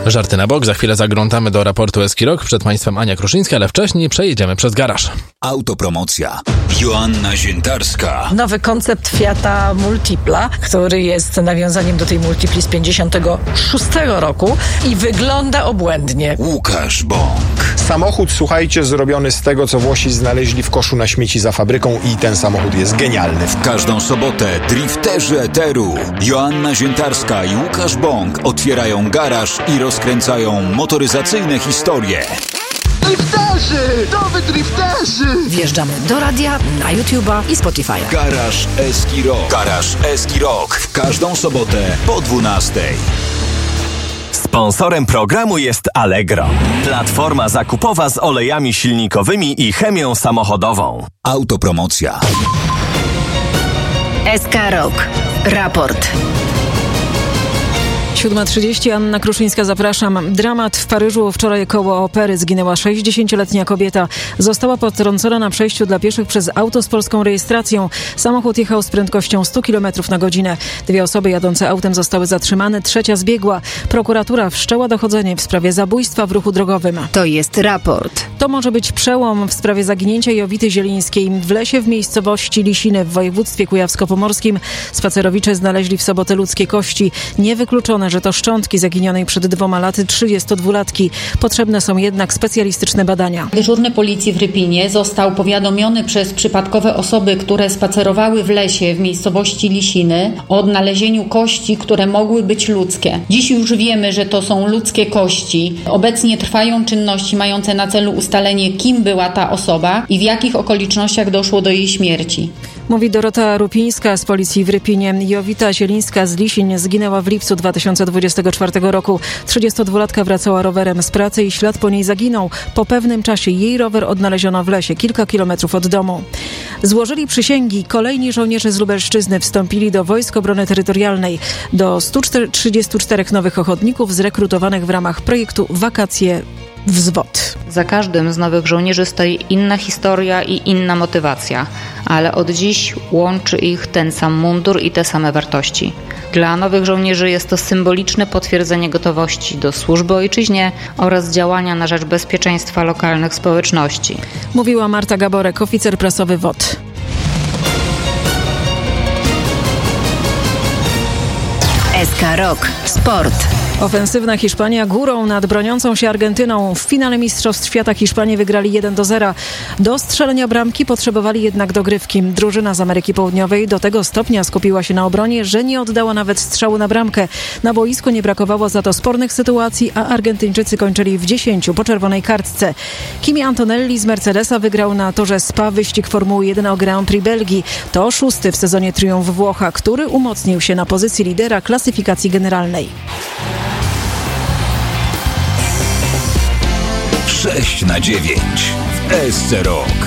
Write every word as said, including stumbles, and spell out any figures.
Żarty na bok, za chwilę zaglądamy do raportu Eskirok. Przed Państwem Ania Kruszyńska, ale wcześniej przejedziemy przez garaż. Autopromocja. Joanna Ziętarska. Nowy koncept Fiata Multipla, który jest nawiązaniem do tej Multipli z pięćdziesiątego szóstego roku i wygląda obłędnie. Łukasz Bąk. Samochód, słuchajcie, zrobiony z tego, co Włosi znaleźli w koszu na śmieci za fabryką i ten samochód jest genialny. W każdą sobotę drifterzy eteru Joanna Ziętarska i Łukasz Bąk otwierają garaż i rozkręcają motoryzacyjne historie. Drifterzy! Nowy drifterzy! Wjeżdżamy do radia, na YouTube'a i Spotify'a. Garaż Eskirok. Garaż Eskirok. W każdą sobotę po dwunastej. Sponsorem programu jest Allegro, platforma zakupowa z olejami silnikowymi i chemią samochodową. Autopromocja. Eskarok. Raport. siódma trzydzieści, Anna Kruszyńska, zapraszam. Dramat w Paryżu. Wczoraj koło opery zginęła sześćdziesięcioletnia kobieta. Została potrącona na przejściu dla pieszych przez auto z polską rejestracją. Samochód jechał z prędkością sto kilometrów na godzinę. Dwie osoby jadące autem zostały zatrzymane, trzecia zbiegła. Prokuratura wszczęła dochodzenie w sprawie zabójstwa w ruchu drogowym. To jest raport. To może być przełom w sprawie zaginięcia Jowity Zielińskiej. W lesie w miejscowości Lisiny w województwie kujawsko-pomorskim spacerowicze znaleźli w sobotę ludzkie kości. Niewykluczone, że to szczątki zaginionej przed dwoma laty trzydziestodwulatki. Potrzebne są jednak specjalistyczne badania. Dyżurny policji w Rypinie został powiadomiony przez przypadkowe osoby, które spacerowały w lesie w miejscowości Lisiny o odnalezieniu kości, które mogły być ludzkie. Dziś już wiemy, że to są ludzkie kości. Obecnie trwają czynności mające na celu ustalenie, kim była ta osoba i w jakich okolicznościach doszło do jej śmierci. Mówi Dorota Rupińska z policji w Rypinie. Jowita Zielińska z Lisin zginęła w lipcu dwa tysiące dwudziestego czwartego roku. trzydziestodwulatka wracała rowerem z pracy i ślad po niej zaginął. Po pewnym czasie jej rower odnaleziono w lesie, kilka kilometrów od domu. Złożyli przysięgi. Kolejni żołnierze z Lubelszczyzny wstąpili do Wojsk Obrony Terytorialnej. Do stu trzydziestu czterech nowych ochotników zrekrutowanych w ramach projektu Wakacje Wzwod. Za każdym z nowych żołnierzy stoi inna historia i inna motywacja, ale od dziś łączy ich ten sam mundur i te same wartości. Dla nowych żołnierzy jest to symboliczne potwierdzenie gotowości do służby ojczyźnie oraz działania na rzecz bezpieczeństwa lokalnych społeczności. Mówiła Marta Gaborek, oficer prasowy W O T. Eskarok. Sport. Ofensywna Hiszpania górą nad broniącą się Argentyną. W finale Mistrzostw Świata Hiszpanie wygrali jeden do zera. Do strzelenia bramki potrzebowali jednak dogrywki. Drużyna z Ameryki Południowej do tego stopnia skupiła się na obronie, że nie oddała nawet strzału na bramkę. Na boisku nie brakowało za to spornych sytuacji, a Argentyńczycy kończyli w dziesięciu po czerwonej kartce. Kimi Antonelli z Mercedesa wygrał na torze Spa wyścig Formuły jeden o Grand Prix Belgii. To szósty w sezonie triumf Włocha, który umocnił się na pozycji lidera klasyfikacji generalnej. sześć na dziewięć w Eskarok.